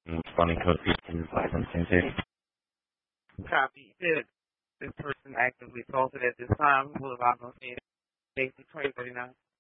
Responding code 15 on same city. Copy. This person actively assaulted at this time will allow no safety 2039.